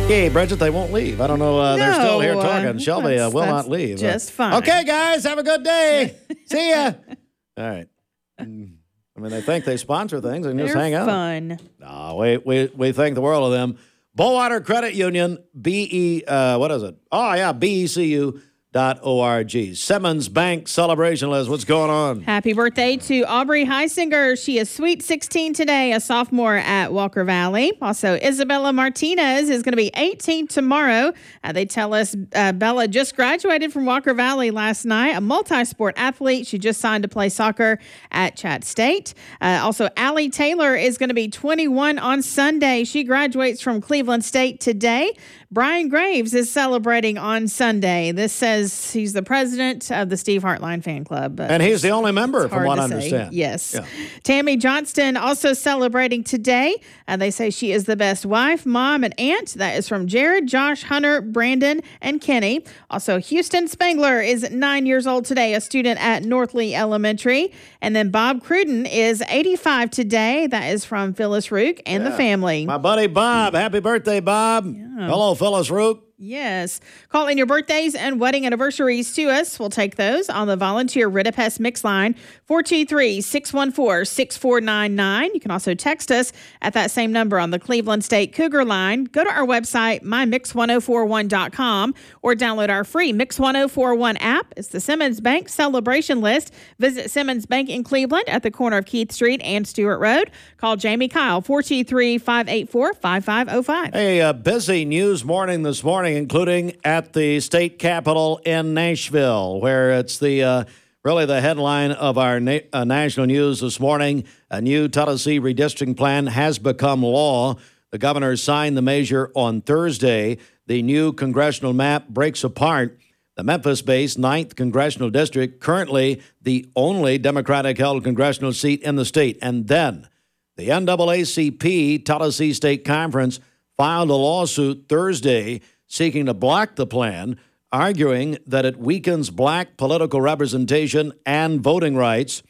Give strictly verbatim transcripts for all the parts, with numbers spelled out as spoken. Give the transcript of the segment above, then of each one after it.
Hey, Bridget, they won't leave. I don't know. Uh, they're No, still here uh, talking. Shelby uh, that's- will that's not leave. just Uh, fine. Okay, guys, have a good day. See ya. All right. Mm, I mean, they think they sponsor things and just They're hang out. fun. No, we, we, we think the world of them. Bowater Credit Union, B E, uh, what is it? Oh, yeah, B E C U dot org. Simmons Bank celebration, Liz. What's going on? Happy birthday to Aubrey Heisinger. She is sweet sixteen today, a sophomore at Walker Valley. Also, Isabella Martinez is going to be eighteen tomorrow. Uh, they tell us uh, Bella just graduated from Walker Valley last night, a multi-sport athlete. She just signed to play soccer at Chat State. Uh, also, Allie Taylor is going to be twenty-one on Sunday. She graduates from Cleveland State today. Brian Graves is celebrating on Sunday. This says he's the president of the Steve Hartline fan club. but And he's the only member, from hard what to I say. understand. Yes. Yeah. Tammy Johnston also celebrating today. And they say she is the best wife, mom, and aunt. That is from Jared, Josh, Hunter, Brandon, and Kenny. Also, Houston Spangler is nine years old today, a student at Northley Elementary. And then Bob Cruden is eighty-five today. That is from Phyllis Rook and the family. My buddy Bob. Happy birthday, Bob. Hello, Phyllis Rook. Yes. Call in your birthdays and wedding anniversaries to us. We'll take those on the volunteer Ridipest Mix line, four two three, six one four, six four nine nine. You can also text us at that same number on the Cleveland State Cougar line. Go to our website, my mix one oh four one dot com, or download our free Mix one oh four one app. It's the Simmons Bank celebration list. Visit Simmons Bank in Cleveland at the corner of Keith Street and Stewart Road. Call Jamie Kyle, four two three, five eight four, five five oh five. A uh, busy news morning this morning, including at the state capitol in Nashville, where it's the uh, really the headline of our na- uh, national news this morning. A new Tennessee redistricting plan has become law. The governor signed the measure on Thursday. The new congressional map breaks apart the Memphis-based ninth Congressional District, currently the only Democratic-held congressional seat in the state. And then the N double A C P, Tennessee State Conference, filed a lawsuit Thursday seeking to block the plan, arguing that it weakens black political representation and voting rights.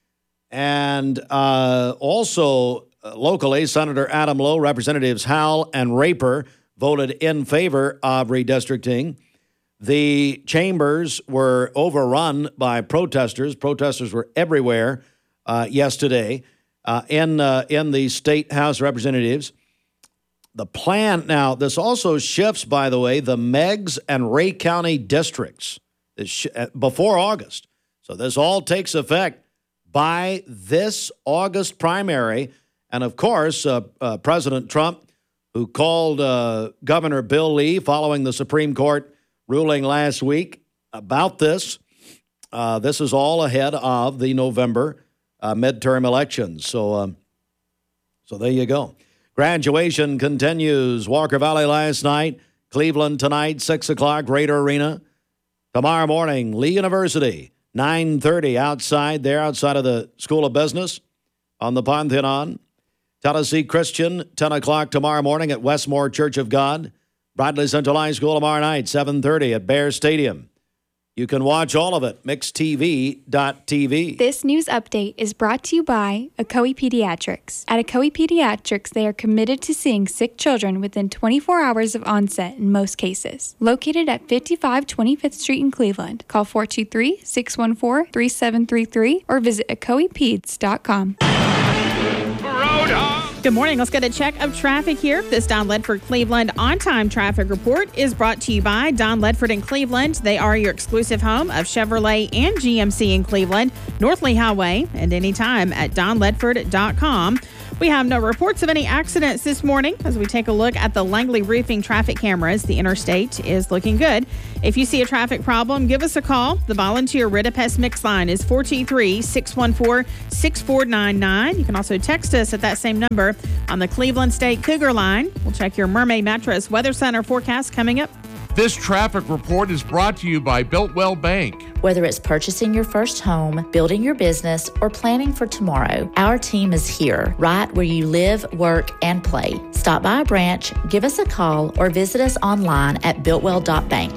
And uh, also, uh, locally, Senator Adam Lowe, Representatives Howell and Raper voted in favor of redistricting. The chambers were overrun by protesters. Protesters were everywhere uh, yesterday uh, in, uh, in the State House of Representatives. The plan, now, this also shifts, by the way, the Meigs and Ray County districts sh- before August. So this all takes effect by this August primary. And, of course, uh, uh, President Trump, who called uh, Governor Bill Lee following the Supreme Court ruling last week about this, uh, this is all ahead of the November uh, midterm elections. So, um, so there you go. Graduation continues. Walker Valley last night, Cleveland tonight, six o'clock, Raider Arena. Tomorrow morning, Lee University, nine thirty outside there, outside of the School of Business on the Pantheon. Tennessee Christian, ten o'clock tomorrow morning at Westmore Church of God. Bradley Central High School tomorrow night, seven thirty at Bear Stadium. You can watch all of it, mix T V dot T V. This news update is brought to you by Ocoee Pediatrics. At Ocoee Pediatrics, they are committed to seeing sick children within twenty-four hours of onset in most cases. Located at fifty-five twenty-fifth Street in Cleveland. Call four two three, six one four, three seven three three or visit ocoee peds dot com. Good morning. Let's get a check of traffic here. This Don Ledford Cleveland on-time traffic report is brought to you by Don Ledford in Cleveland. They are your exclusive home of Chevrolet and G M C in Cleveland, Northley Highway, and anytime at don ledford dot com. We have no reports of any accidents this morning as we take a look at the Langley Roofing traffic cameras. The interstate is looking good. If you see a traffic problem, give us a call. The volunteer Ridipest Mix line is four two three, six one four, six four nine nine. You can also text us at that same number on the Cleveland State Cougar line. We'll check your Mermaid Mattress Weather Center forecast coming up. This traffic report is brought to you by Builtwell Bank. Whether it's purchasing your first home, building your business, or planning for tomorrow, our team is here, right where you live, work, and play. Stop by a branch, give us a call, or visit us online at builtwell dot bank.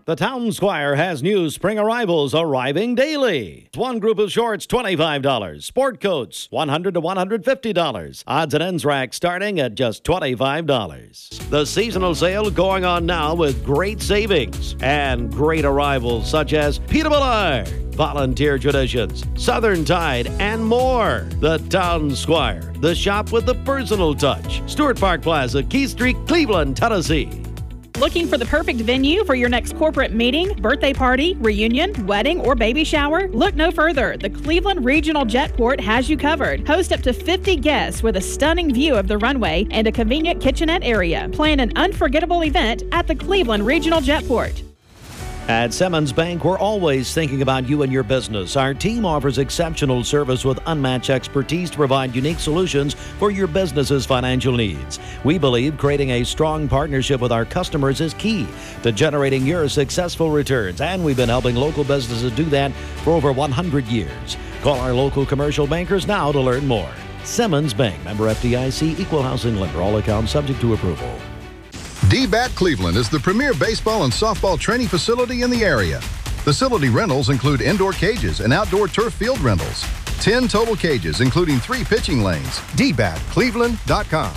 The Town Squire has new spring arrivals arriving daily. One group of shorts, twenty-five dollars. Sport coats, one hundred dollars to one hundred fifty dollars. Odds and ends rack starting at just twenty-five dollars. The seasonal sale going on now with great savings and great arrivals such as Peter Millard, Volunteer Traditions, Southern Tide, and more. The Town Squire, the shop with the personal touch. Stewart Park Plaza, Keith Street, Cleveland, Tennessee. Looking for the perfect venue for your next corporate meeting, birthday party, reunion, wedding, or baby shower? Look no further. The Cleveland Regional Jetport has you covered. Host up to fifty guests with a stunning view of the runway and a convenient kitchenette area. Plan an unforgettable event at the Cleveland Regional Jetport. At Simmons Bank, we're always thinking about you and your business. Our team offers exceptional service with unmatched expertise to provide unique solutions for your business's financial needs. We believe creating a strong partnership with our customers is key to generating your successful returns, and we've been helping local businesses do that for over one hundred years. Call our local commercial bankers now to learn more. Simmons Bank, member F D I C, equal housing lender, all accounts subject to approval. D B A T Cleveland is the premier baseball and softball training facility in the area. Facility rentals include indoor cages and outdoor turf field rentals. ten total cages, including three pitching lanes. D B A T Cleveland dot com.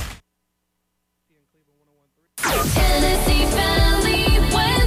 Tennessee Valley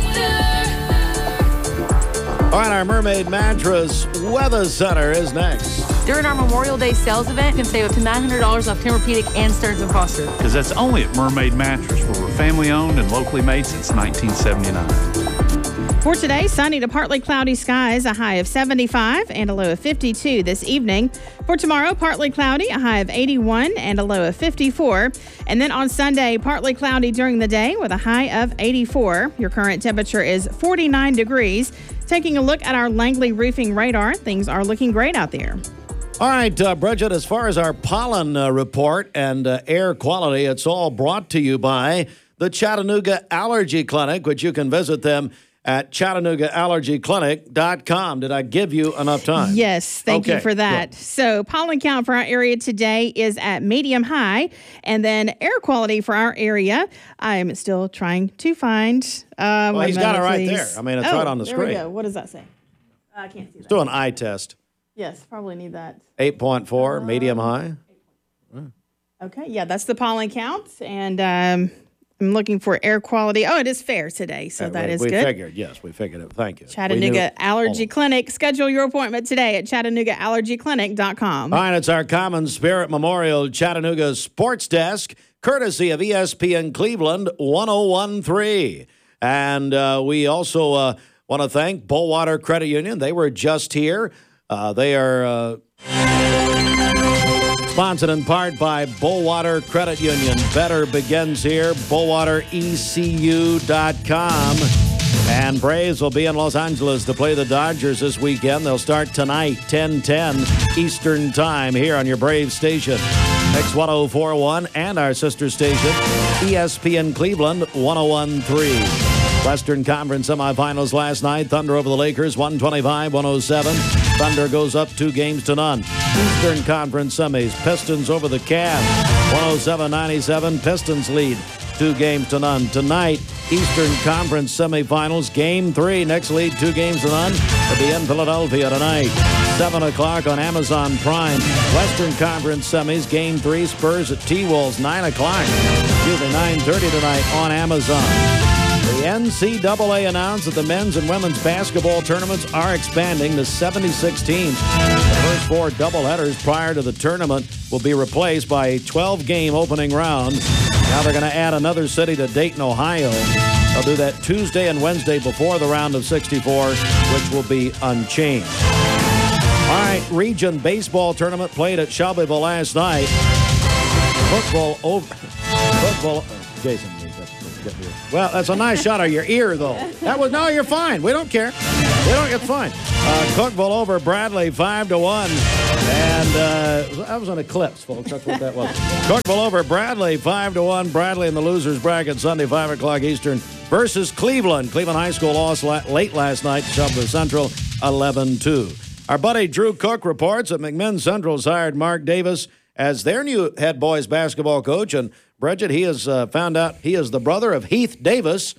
weather. All right, our Mermaid Mattress Weather Center is next. During our Memorial Day sales event, you can save up to nine hundred dollars off Tempur-Pedic and Stearns and Foster. Because that's only at Mermaid Mattress, where we're family owned and locally made since nineteen seventy-nine. For today, sunny to partly cloudy skies, a high of seventy-five and a low of fifty-two this evening. For tomorrow, partly cloudy, a high of eighty-one and a low of fifty-four. And then on Sunday, partly cloudy during the day with a high of eighty-four. Your current temperature is forty-nine degrees. Taking a look at our Langley Roofing radar, things are looking great out there. All right, uh, Bridget, as far as our pollen uh, report and uh, air quality, it's all brought to you by the Chattanooga Allergy Clinic, which you can visit them at Chattanooga Allergy Clinic dot com. Did I give you enough time? Yes, thank okay, you for that. good. So pollen count for our area today is at medium high, and then air quality for our area, I'm still trying to find. Uh, Well, he's got it right please. there. I mean, it's oh, right on the there screen. we go. What does that say? Uh, I can't see that. Do an eye test. Yes, probably need that. eight point four, medium high. Okay, yeah, that's the pollen count, and um, I'm looking for air quality. Oh, it is fair today, so Uh, that we, is we good. figured, yes, we figured it. Thank you. We Chattanooga knew Allergy all. Clinic. Schedule your appointment today at Chattanooga Allergy Clinic dot com. All right, it's our Common Spirit Memorial Chattanooga Sports Desk, courtesy of E S P N Cleveland one oh one point three. And uh, we also uh, want to thank Bullwater Credit Union. They were just here. Uh, they are uh, sponsored in part by Bullwater Credit Union. Better begins here, bullwater E C U dot com. And Braves will be in Los Angeles to play the Dodgers this weekend. They'll start tonight, ten ten Eastern Time, here on your Braves station, X one oh four point one, and our sister station, E S P N Cleveland one oh one point three. Western Conference semifinals last night. Thunder over the Lakers, one twenty-five one oh seven. Thunder goes up two games to none. Eastern Conference semis. Pistons over the Cavs, one oh seven ninety-seven. Pistons lead two games to none. Tonight, Eastern Conference semifinals, game three. Next lead, two games to none. It'll be in Philadelphia tonight. seven o'clock on Amazon Prime. Western Conference semis, game three. Spurs at T-Wolves, nine o'clock. Excuse me, nine thirty tonight on Amazon. The N C double A announced that the men's and women's basketball tournaments are expanding to seventy-six teams. The first four doubleheaders prior to the tournament will be replaced by a twelve-game opening round. Now they're going to add another city to Dayton, Ohio. They'll do that Tuesday and Wednesday before the round of sixty-four, which will be unchanged. All right, region baseball tournament played at Shelbyville last night. Football over. Football. Uh, Jason. Well, that's a nice shot of your ear, though. That was no, you're fine. We don't care. We don't. It's fine. Uh, Cookville over Bradley, five to one, and uh, that was an eclipse, folks. That's what that was. Cookville over Bradley, five to one. Bradley in the losers bracket Sunday, five o'clock Eastern versus Cleveland. Cleveland High School lost la- late last night to Shelbyville Central, eleven two. Our buddy Drew Cook reports that McMinn Central's hired Mark Davis as their new head boys basketball coach, and Bridget, he has uh, found out he is the brother of Heath Davis,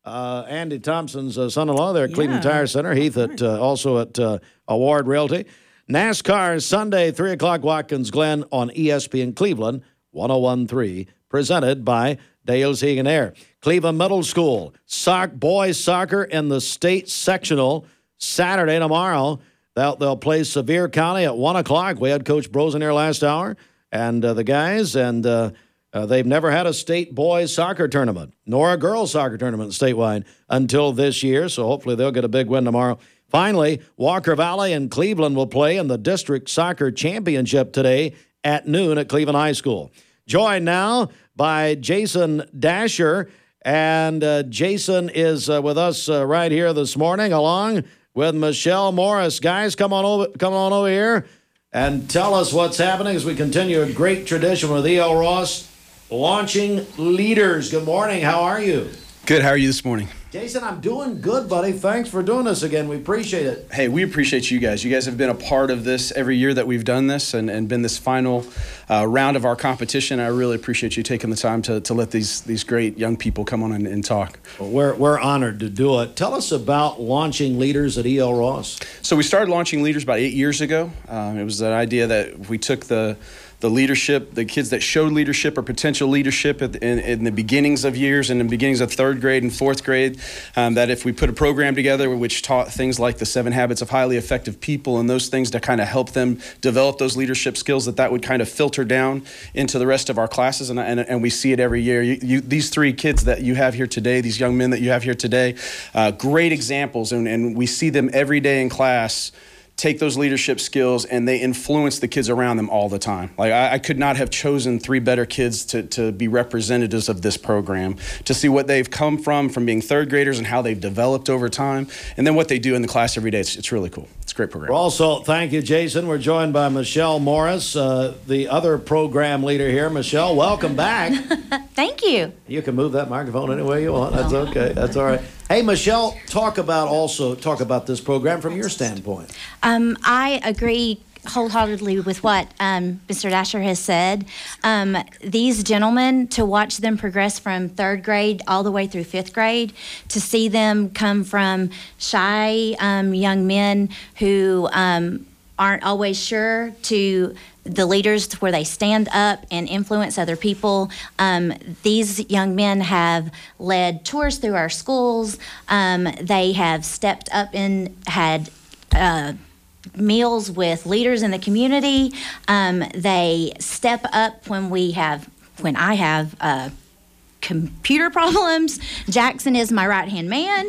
Uh, Andy Thompson's uh, son-in-law there at Cleveland Yeah. Tire Center. Heath at uh, also at uh, Award Realty. NASCAR Sunday, three o'clock, Watkins Glen on E S P N Cleveland, one oh one point three, presented by Dale's Heating Air. Cleveland Middle School, soc- boys soccer in the state sectional Saturday tomorrow. They'll, they'll play Sevier County at one o'clock. We had Coach Bros in here last hour, and uh, the guys, and uh, uh, they've never had a state boys soccer tournament, nor a girls soccer tournament statewide until this year, so hopefully they'll get a big win tomorrow. Finally, Walker Valley and Cleveland will play in the district soccer championship today at noon at Cleveland High School. Joined now by Jason Dasher, and uh, Jason is uh, with us uh, right here this morning, along with Michelle Morris. Guys, come on over, come on over here and tell us what's happening as we continue a great tradition with E L. Ross launching leaders. Good morning. How are you? Good. How are you this morning? Jason, I'm doing good, buddy. Thanks for doing this again. We appreciate it. Hey, we appreciate you guys. You guys have been a part of this every year that we've done this and, and been this final uh, round of our competition. I really appreciate you taking the time to, to let these these great young people come on and, and talk. Well, we're, we're honored to do it. Tell us about launching leaders at E L. Ross. So we started launching leaders about eight years ago. Um, it was an idea that we took the the leadership, the kids that showed leadership or potential leadership at the, in, in the beginnings of years and in the beginnings of third grade and fourth grade, um, that if we put a program together which taught things like the seven habits of highly effective people and those things to kind of help them develop those leadership skills, that that would kind of filter down into the rest of our classes. And, and, and we see it every year. You, you, these three kids that you have here today, these young men that you have here today, uh, great examples. And, and we see them every day in class take those leadership skills and they influence the kids around them all the time. Like I, I could not have chosen three better kids to, to be representatives of this program, to see what they've come from, from being third graders and how they've developed over time, and then what they do in the class every day. It's, it's really cool. It's a great program. We're also, thank you, Jason. We're joined by Michelle Morris, uh, the other program leader here. Michelle, welcome back. Thank you. You can move that microphone any way you want. That's okay. That's all right. Hey, Michelle, talk about also talk about this program from your standpoint. Um, I agree wholeheartedly with what um, Mister Dasher has said. Um, these gentlemen, to watch them progress from third grade all the way through fifth grade, to see them come from shy um, young men who um, aren't always sure to the leaders to where they stand up and influence other people. Um, these young men have led tours through our schools. Um, they have stepped up and had uh, meals with leaders in the community. Um, they step up when we have, when I have uh, computer problems. Jackson is my right-hand man.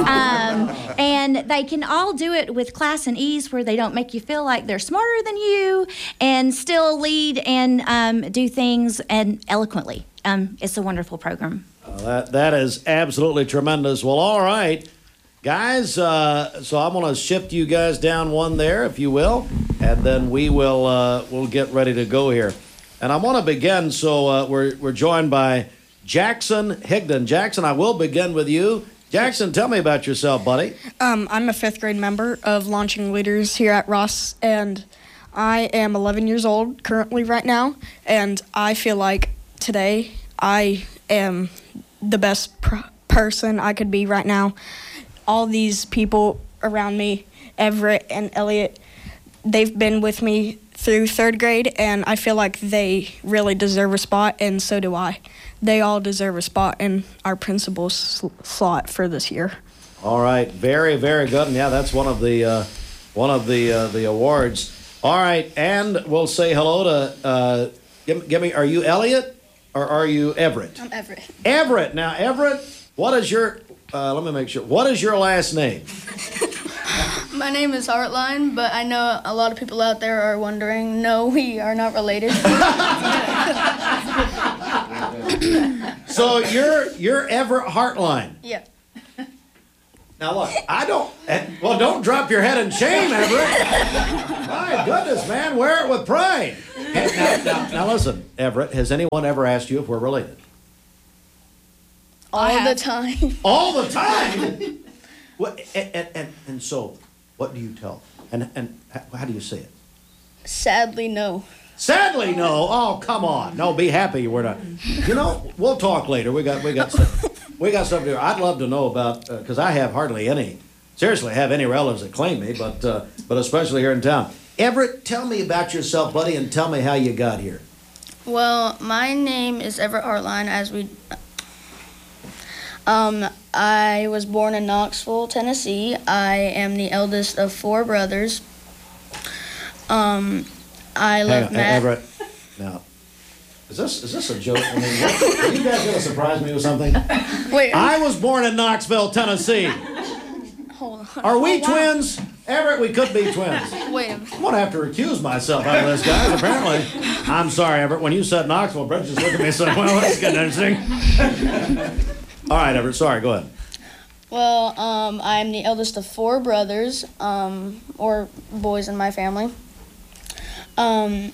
Um, and they can all do it with class and ease, where they don't make you feel like they're smarter than you, and still lead and um, do things and eloquently. Um, it's a wonderful program. Uh, that That is absolutely tremendous. Well, all right, guys, uh, so I'm going to shift you guys down one there, if you will, and then we will uh, we'll get ready to go here. And I want to begin, so uh, we're, we're joined by Jackson Higdon. Jackson, I will begin with you. Jackson, tell me about yourself, buddy. Um, I'm a fifth grade member of Launching Leaders here at Ross, and I am eleven years old currently right now, and I feel like today I am the best pr- person I could be right now. All these people around me, Everett and Elliot, they've been with me through third grade, and I feel like they really deserve a spot, and so do I. They all deserve a spot in our principal's sl- slot for this year. All right, very, very good. And yeah, that's one of the uh, one of the uh, the awards. All right, and we'll say hello to. Uh, give, give me. Are you Elliot or are you Everett? I'm Everett. Everett. Now, Everett, what is your? Uh, let me make sure. What is your last name? My name is Heartline, but I know a lot of people out there are wondering. No, we are not related. So you're you're Everett Heartline. Yeah. Now look, I don't. Well, don't drop your head in shame, Everett. My goodness, man, wear it with pride. Hey, now, now, now listen, Everett. Has anyone ever asked you if we're related? All the time. All the time. What? And, and, and, and so, what do you tell? And and how do you say it? Sadly, no. Sadly, no. Oh, come on. No, be happy we're not. You know, we'll talk later. We got we got stuff. we got stuff to do. I'd love to know about, because uh, I have hardly any, seriously, have any relatives that claim me, but uh, but especially here in town. Everett, tell me about yourself, buddy, and tell me how you got here. Well, my name is Everett Hartline, as we... Um, I was born in Knoxville, Tennessee. I am the eldest of four brothers. Um, I Hang love on, math. Everett, now, is this is this a joke? I mean, what, are you guys going to surprise me with something? Wait. I was born in Knoxville, Tennessee. Hold on. Are we Oh, wow. twins? Everett, we could be twins. Wait a minute. I'm going to have to recuse myself out of this, guys, apparently. I'm sorry, Everett. When you said Knoxville, Brett just looked at me and said, well, that's getting interesting. All right, Everett, sorry, go ahead. Well, um, I'm the eldest of four brothers, um, or boys in my family. Um,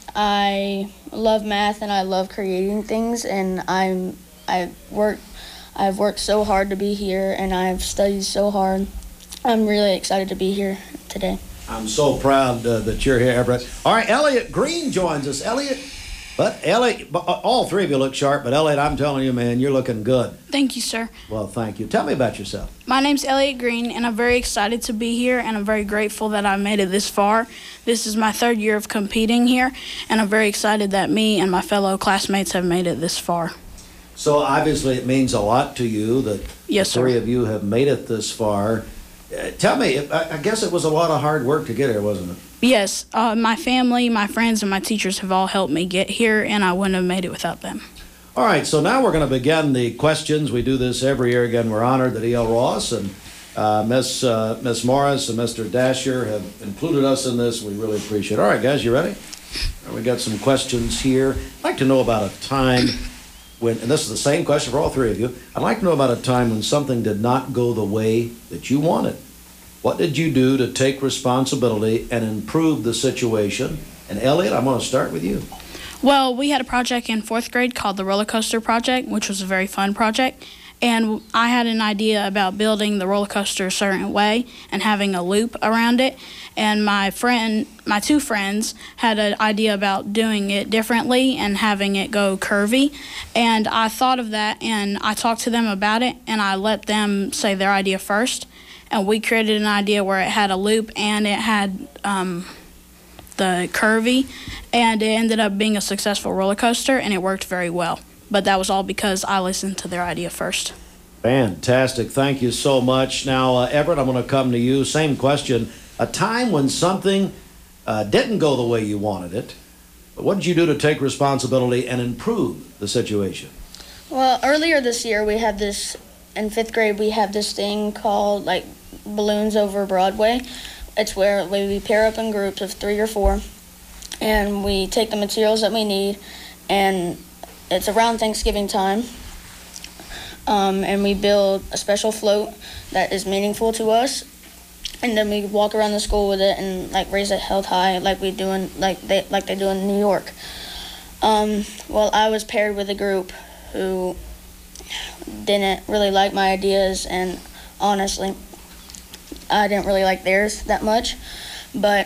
I love math and I love creating things, and I'm I work I've worked so hard to be here, and I've studied so hard. I'm really excited to be here today. I'm so proud uh, that you're here, Everett. All right, Elliot Green joins us. Elliot, but Elliot, but all three of you look sharp, but Elliot, I'm telling you, man, you're looking good. Thank you, sir. Well, thank you. Tell me about yourself. My name's Elliot Green, and I'm very excited to be here, and I'm very grateful that I made it this far. This is my third year of competing here, and I'm very excited that me and my fellow classmates have made it this far. So obviously it means a lot to you that Yes, the three sir. of you have made it this far. Uh, tell me, I, I guess it was a lot of hard work to get here, wasn't it? Yes, uh, my family, my friends, and my teachers have all helped me get here, and I wouldn't have made it without them. All right, so now we're going to begin the questions. We do this every year. Again, we're honored that E L. Ross and uh, Miss uh, Miss Morris and Mister Dasher have included us in this. We really appreciate it. All right, guys, you ready? All right, we got some questions here. I'd like to know about a time when, and this is the same question for all three of you. I'd like to know about a time when something did not go the way that you wanted. What did you do to take responsibility and improve the situation? And Elliot, I'm going to start with you. Well, we had a project in fourth grade called the Roller Coaster Project, which was a very fun project. And I had an idea about building the roller coaster a certain way and having a loop around it. And my friend, my two friends, had an idea about doing it differently and having it go curvy. And I thought of that, and I talked to them about it, and I let them say their idea first. And we created an idea where it had a loop and it had um, the curvy, and it ended up being a successful roller coaster, and it worked very well. But that was all because I listened to their idea first. Fantastic. Thank you so much. Now, uh, Everett, I'm going to come to you. Same question. A time when something uh, didn't go the way you wanted it, but what did you do to take responsibility and improve the situation? Well, earlier this year we had this, in fifth grade, we have this thing called like Balloons Over Broadway. It's where we pair up in groups of three or four, and we take the materials that we need, and it's around Thanksgiving time, um, and we build a special float that is meaningful to us, and then we walk around the school with it and like raise it held high like we do in like they like they do in New York. Um, well, I was paired with a group who didn't really like my ideas, and honestly, I didn't really like theirs that much, but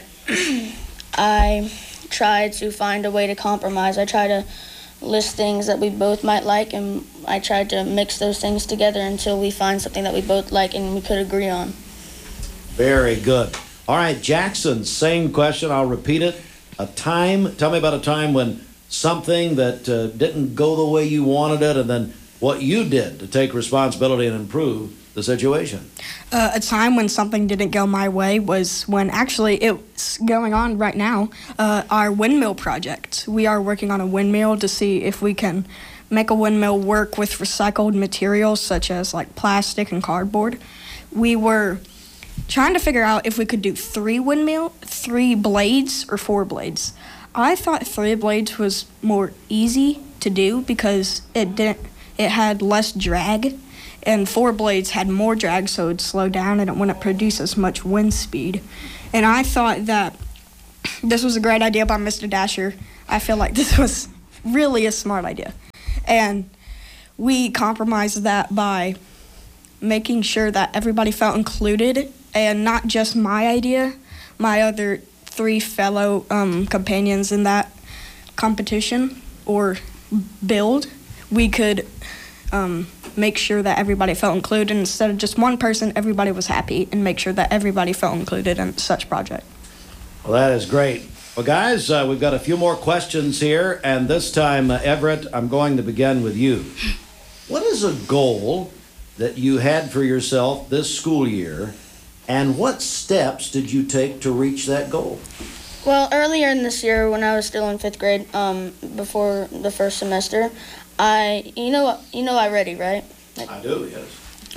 I tried to find a way to compromise. I tried to list things that we both might like, and I tried to mix those things together until we find something that we both like and we could agree on. Very good. All right, Jackson, same question. I'll repeat it. A time, tell me about a time when something that uh, didn't go the way you wanted it, and then what you did to take responsibility and improve the situation. Uh, a time when something didn't go my way was when actually it's going on right now, uh, our windmill project. We are working on a windmill to see if we can make a windmill work with recycled materials such as like plastic and cardboard. We were trying to figure out if we could do three windmill, three blades or four blades. I thought three blades was more easy to do because it didn't, it had less drag, and four blades had more drag, so it would slow down and it wouldn't produce as much wind speed. And I thought that this was a great idea by Mister Dasher. I feel like this was really a smart idea. And we compromised that by making sure that everybody felt included, and not just my idea, my other three fellow um, companions in that competition or build. We could um, make sure that everybody felt included. Instead of just one person, everybody was happy, and make sure that everybody felt included in such project. Well, that is great. Well, guys, uh, we've got a few more questions here, and this time, uh, Everett, I'm going to begin with you. What is a goal that you had for yourself this school year, and what steps did you take to reach that goal? Well, earlier in this year, when I was still in fifth grade, um, before the first semester, I, you know, you know, iReady, right? Like, I do, yes.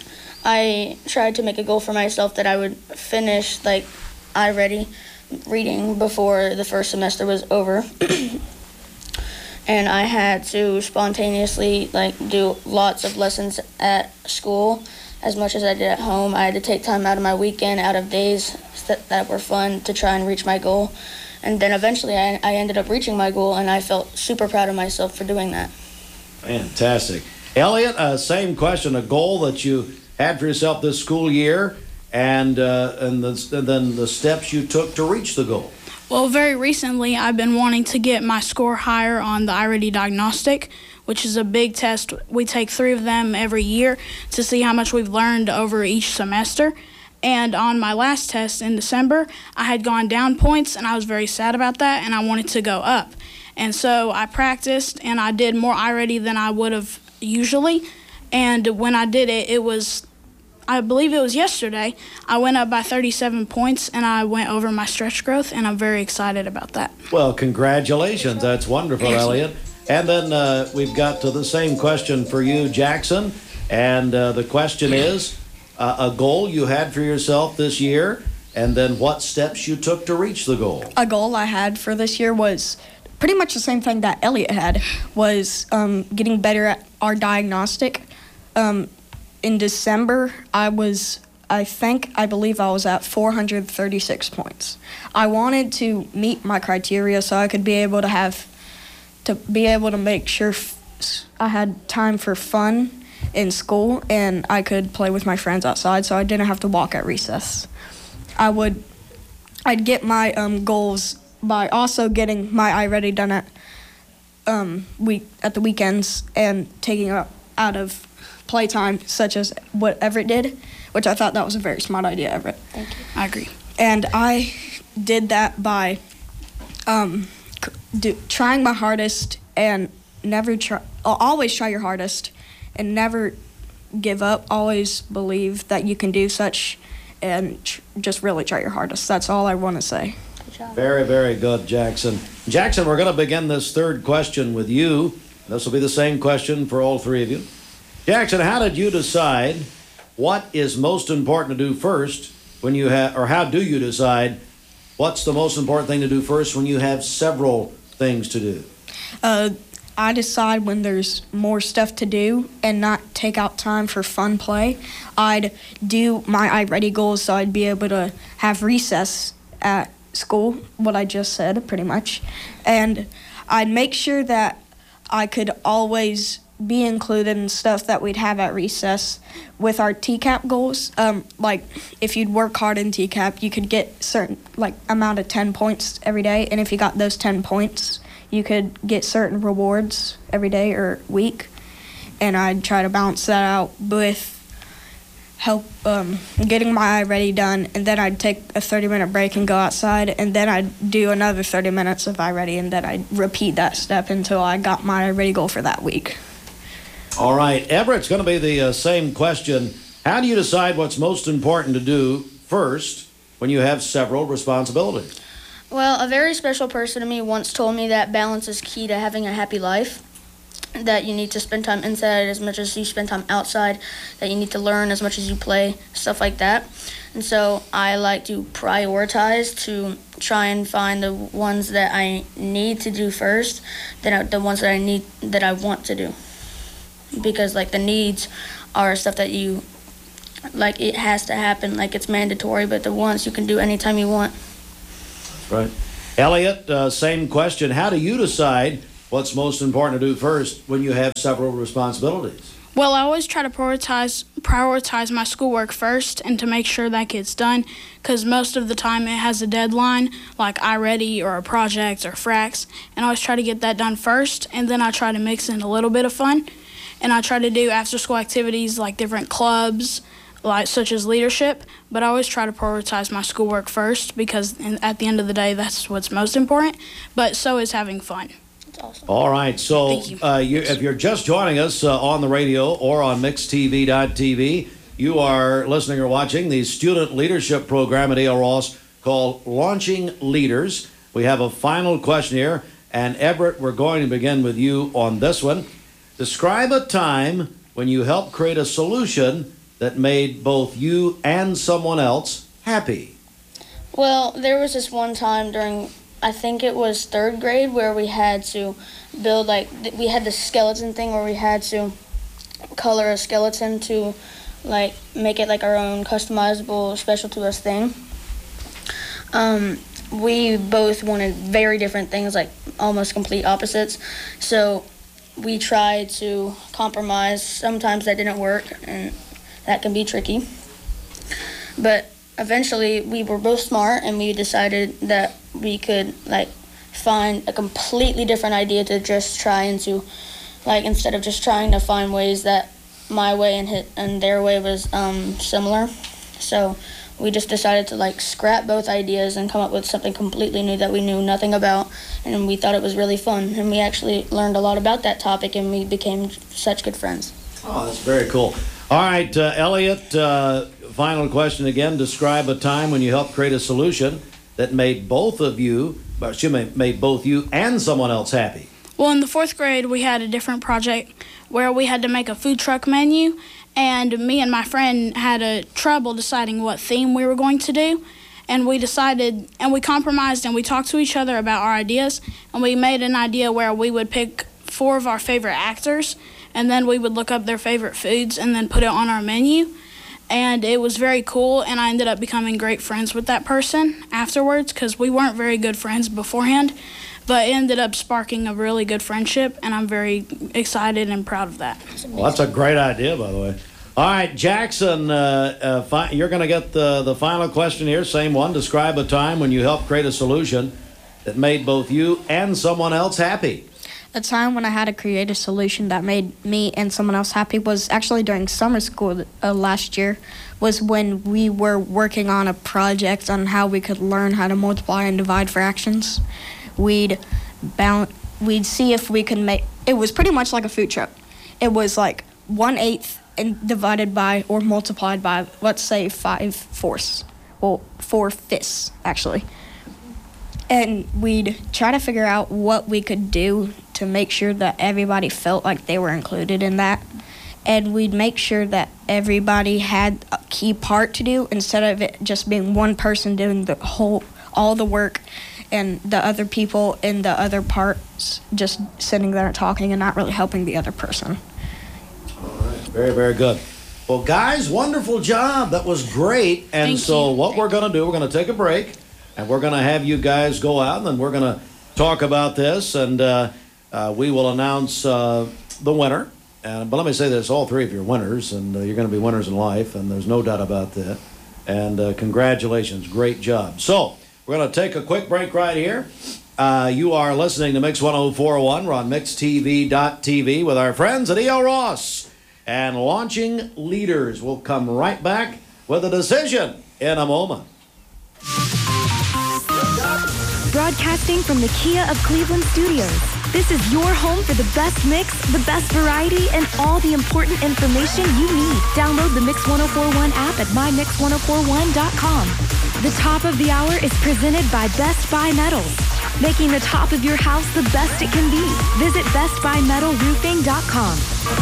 I tried to make a goal for myself that I would finish like iReady reading before the first semester was over. And I had to spontaneously like do lots of lessons at school as much as I did at home. I had to take time out of my weekend, out of days that, that were fun to try and reach my goal. And then eventually I, I ended up reaching my goal, and I felt super proud of myself for doing that. Fantastic. Elliot, uh, same question, a goal that you had for yourself this school year, and, uh, and, the, and then the steps you took to reach the goal. Well, very recently, I've been wanting to get my score higher on the iReady Diagnostic, which is a big test. We take three of them every year to see how much we've learned over each semester. And on my last test in December, I had gone down points, and I was very sad about that, and I wanted to go up. And so I practiced, and I did more iReady than I would have usually. And when I did it, it was, I believe it was yesterday, I went up by thirty-seven points, and I went over my stretch growth, and I'm very excited about that. Well, congratulations. That's wonderful, Elliot. And then uh, we've got to the same question for you, Jackson. And uh, the question is, uh, a goal you had for yourself this year, and then what steps you took to reach the goal. A goal I had for this year was pretty much the same thing that Elliot had, was um, getting better at our diagnostic. Um, in December, I was, I think, I believe I was at four hundred thirty-six points. I wanted to meet my criteria so I could be able to have, to be able to make sure f- I had time for fun in school, and I could play with my friends outside, so I didn't have to walk at recess. I would, I'd get my um, goals by also getting my iReady done at um, week at the weekends and taking it out of playtime, such as what Everett did, which I thought that was a very smart idea, Everett. Thank you. I agree. And I did that by um, c- do, trying my hardest and never try, always try your hardest and never give up. Always believe that you can do such, and tr- just really try your hardest. That's all I want to say. Very, very good, Jackson. Jackson, we're going to begin this third question with you. This will be the same question for all three of you. Jackson, how did you decide what is most important to do first when you have, or how do you decide what's the most important thing to do first when you have several things to do? Uh, I decide when there's more stuff to do and not take out time for fun play. I'd do my iReady goals so I'd be able to have recess at school, what I just said, pretty much. And I'd make sure that I could always be included in stuff that we'd have at recess with our T CAP goals. Um, like, if you'd work hard in T CAP, you could get certain, like, amount of ten points every day. And if you got those ten points, you could get certain rewards every day or week. And I'd try to balance that out with help um, getting my iReady done, and then I'd take a thirty-minute break and go outside, and then I'd do another thirty minutes of iReady, and then I'd repeat that step until I got my iReady goal for that week. All right, Everett, it's going to be the uh, same question. How do you decide what's most important to do first when you have several responsibilities? Well, a very special person to me once told me that balance is key to having a happy life, that you need to spend time inside as much as you spend time outside, that you need to learn as much as you play, stuff like that. And so I like to prioritize to try and find the ones that I need to do first, then the ones that I need, that I want to do. Because like the needs are stuff that you, like it has to happen, like it's mandatory, but the ones you can do anytime you want. Right. Elliot, uh, same question. How do you decide what's most important to do first when you have several responsibilities? Well, I always try to prioritize prioritize my schoolwork first and to make sure that gets done, because most of the time it has a deadline, like iReady or a project or Frax, and I always try to get that done first, and then I try to mix in a little bit of fun. and I try to do after-school activities like different clubs, like such as leadership, but I always try to prioritize my schoolwork first because in, at the end of the day, that's what's most important, but so is having fun. That's awesome. All right, so Thank you. uh, you, if you're just joining us uh, on the radio or on mix t v dot t v, you are listening or watching the student leadership program at E L. Ross called Launching Leaders. We have a final question here, and Everett, we're going to begin with you on this one. Describe a time when you helped create a solution that made both you and someone else happy. Well, there was this one time during, I think it was third grade, where we had to build, like, th- we had the skeleton thing where we had to color a skeleton to, like, make it like our own customizable, special to us thing. Um, we both wanted very different things, like almost complete opposites. So we tried to compromise. Sometimes that didn't work, and that can be tricky. But eventually we were both smart, and we decided that we could like find a completely different idea to just try and to, like, instead of just trying to find ways that my way and hit and their way was um, similar. So we just decided to like scrap both ideas and come up with something completely new that we knew nothing about, and we thought it was really fun, and we actually learned a lot about that topic, and we became such good friends. Oh, that's very cool. All right, uh, Elliot, uh, final question again. Describe a time when you helped create a solution that made both of you, well, excuse me, made both you and someone else happy. Well, in the fourth grade, we had a different project where we had to make a food truck menu, and me and my friend had a trouble deciding what theme we were going to do, and we decided, and we compromised, and we talked to each other about our ideas, and we made an idea where we would pick four of our favorite actors, and then we would look up their favorite foods and then put it on our menu, and it was very cool, and I ended up becoming great friends with that person afterwards because we weren't very good friends beforehand, but it ended up sparking a really good friendship, and I'm very excited and proud of that. Well, that's a great idea, by the way. All right, Jackson, uh, uh, fi- you're going to get the, the final question here. Same one. Describe a time when you helped create a solution that made both you and someone else happy. A time when I had to create a solution that made me and someone else happy was actually during summer school uh, last year, was when we were working on a project on how we could learn how to multiply and divide fractions. We'd bound, we'd see if we could make, it was pretty much like a food truck. It was like one-eighth and divided by or multiplied by, let's say, five fourths. Well, four fifths, actually. And we'd try to figure out what we could do to make sure that everybody felt like they were included in that. And we'd make sure that everybody had a key part to do instead of it just being one person doing the whole, all the work, and the other people in the other parts just sitting there talking and not really helping the other person. All right, very, very good. Well, guys, wonderful job. That was great. And Thank so you. what we're going to do, we're going to take a break, and we're going to have you guys go out, and then we're going to talk about this, and uh, uh, we will announce uh, the winner. Uh, but let me say this, all three of you are winners, and uh, you're going to be winners in life, and there's no doubt about that. And uh, congratulations, great job. So we're going to take a quick break right here. Uh, you are listening to Mix one oh four point one. We're on mix t v dot t v with our friends at E L. Ross. And Launching Leaders will come right back with a decision in a moment. Broadcasting from the Kia of Cleveland studios, this is your home for the best mix, the best variety, and all the important information you need. Download the Mix one oh four point one app at my mix one oh four one dot com. The top of the hour is presented by Best Buy Metals, making the top of your house the best it can be. Visit best buy metal roofing dot com.